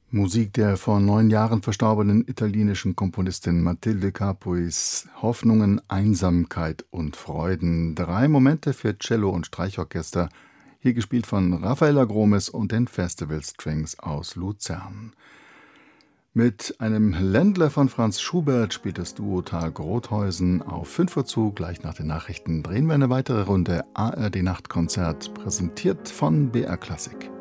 Musik der vor 9 Jahren verstorbenen italienischen Komponistin Matilde Capuis. Hoffnungen, Einsamkeit und Freuden. 3 Momente für Cello und Streichorchester. Hier gespielt von Raffaella Gromes und den Festival Strings aus Luzern. Mit einem Ländler von Franz Schubert spielt das Duo Tag-Rothausen auf 5 Uhr zu. Gleich nach den Nachrichten drehen wir eine weitere Runde ARD Nachtkonzert, präsentiert von BR Klassik.